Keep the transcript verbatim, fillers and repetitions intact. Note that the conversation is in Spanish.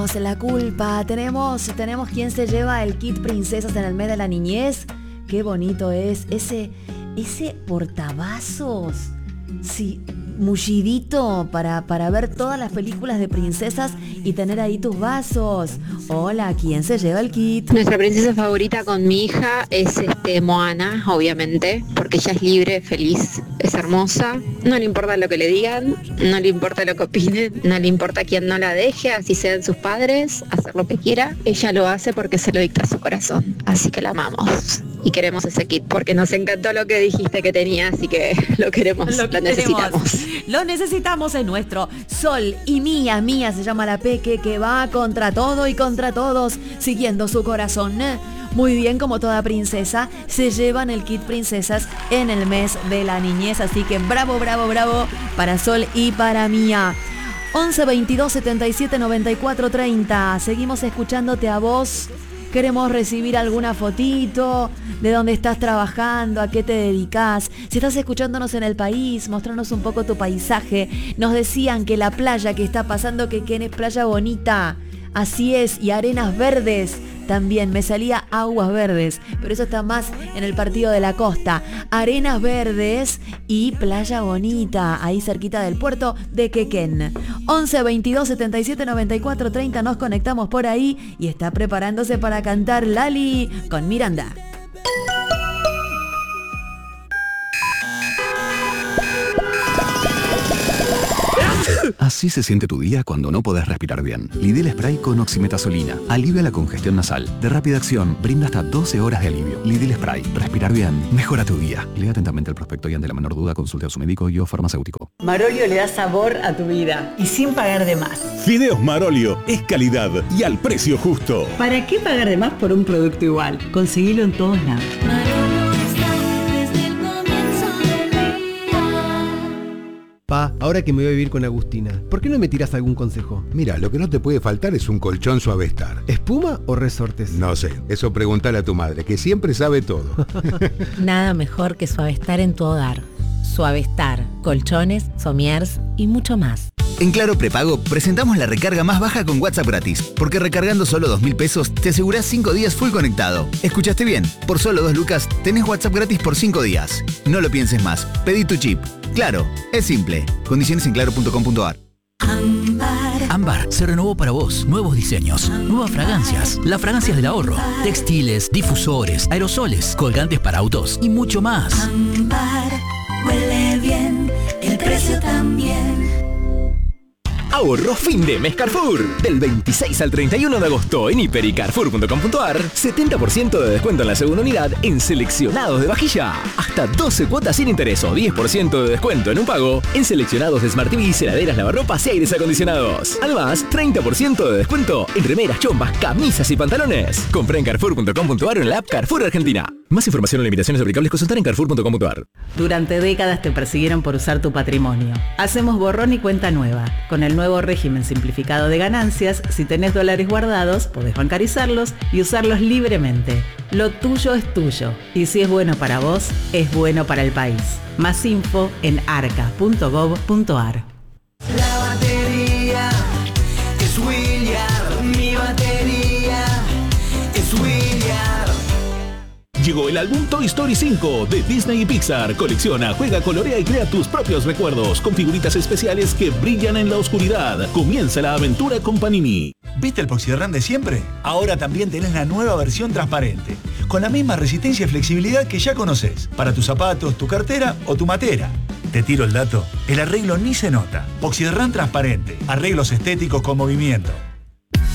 tenemos la culpa, tenemos, tenemos quien se lleva el kit princesas en el mes de la niñez. Qué bonito es ese, ese portavasos, sí, mullidito para, para ver todas las películas de princesas y tener ahí tus vasos. Hola, ¿quién se lleva el kit? Nuestra princesa favorita con mi hija es este Moana, obviamente, porque ella es libre, feliz, es hermosa, no le importa lo que le digan, no le importa lo que opinen, no le importa quién no la deje, así sean sus padres, hacer lo que quiera, ella lo hace porque se lo dicta su corazón, así que la amamos y queremos ese kit porque nos encantó lo que dijiste que tenía, así que lo queremos, lo, lo necesitamos. Lo necesitamos, es nuestro. Sol y Mía, Mía se llama la peque que va contra todo y contra todos, siguiendo su corazón. Muy bien, como toda princesa, se llevan el kit princesas en el mes de la niñez, así que bravo, bravo, bravo para Sol y para Mía. once veintidós setenta y siete noventa y cuatro treinta. Seguimos escuchándote a vos. Queremos recibir alguna fotito de dónde estás trabajando, a qué te dedicas. Si estás escuchándonos en el país, mostrarnos un poco tu paisaje. Nos decían que la playa que está pasando, que Ken es playa bonita. Así es, y arenas verdes también. Me salía aguas verdes, pero eso está más en el partido de la costa. Arenas verdes y playa bonita, ahí cerquita del puerto de Quequén. once veintidós setenta y siete noventa y cuatro treinta, nos conectamos por ahí y está preparándose para cantar Lali con Miranda. Así se siente tu día cuando no podés respirar bien. Lidl Spray con oximetazolina. Alivia la congestión nasal. De rápida acción, brinda hasta doce horas de alivio. Lidl Spray. Respirar bien. Mejora tu día. Lea atentamente el prospecto y ante la menor duda consulte a su médico y o farmacéutico. Marolio le da sabor a tu vida y sin pagar de más. Fideos Marolio es calidad y al precio justo. ¿Para qué pagar de más por un producto igual? Conseguilo en todos lados. Pa, ahora que me voy a vivir con Agustina, ¿por qué no me tirás algún consejo? Mira, lo que no te puede faltar es un colchón Suavestar. ¿Espuma o resortes? No sé, eso preguntale a tu madre, que siempre sabe todo. Nada mejor que Suavestar en tu hogar. Suavestar, colchones, somiers y mucho más. En Claro Prepago presentamos la recarga más baja con WhatsApp gratis, porque recargando solo dos mil pesos te asegurás cinco días full conectado. ¿Escuchaste bien? Por solo dos lucas tenés WhatsApp gratis por cinco días. No lo pienses más, pedí tu chip. Claro, es simple. Condiciones en claro punto com punto a r. Ámbar. Ámbar se renovó para vos. Nuevos diseños, nuevas fragancias, las fragancias del ahorro, textiles, difusores, aerosoles, colgantes para autos y mucho más. Ámbar, huele bien, el precio también. Ahorro fin de mes Carrefour. Del veintiséis al treinta y uno de agosto en hiper y carrefour punto com punto a r. setenta por ciento de descuento en la segunda unidad en seleccionados de vajilla. Hasta doce cuotas sin interés o diez por ciento de descuento en un pago en seleccionados de Smart T V, heladeras, lavarropas y aires acondicionados. Además, treinta por ciento de descuento en remeras, chombas, camisas y pantalones. Compré en carrefour punto com punto a r o en la app Carrefour Argentina. Más información o limitaciones aplicables consultar en carrefour punto com punto a r. Durante décadas te persiguieron por usar tu patrimonio. Hacemos borrón y cuenta nueva. Con el nuevo régimen simplificado de ganancias, si tenés dólares guardados, podés bancarizarlos y usarlos libremente. Lo tuyo es tuyo. Y si es bueno para vos, es bueno para el país. Más info en arca punto gov punto a r. La batería es William. Mi batería es William. Llegó el álbum Toy Story cinco de Disney y Pixar. Colecciona, juega, colorea y crea tus propios recuerdos con figuritas especiales que brillan en la oscuridad. Comienza la aventura con Panini. ¿Viste el Poxirran de siempre? Ahora también tenés la nueva versión transparente, con la misma resistencia y flexibilidad que ya conocés, para tus zapatos, tu cartera o tu matera. Te tiro el dato, el arreglo ni se nota. Poxirran transparente, arreglos estéticos con movimiento.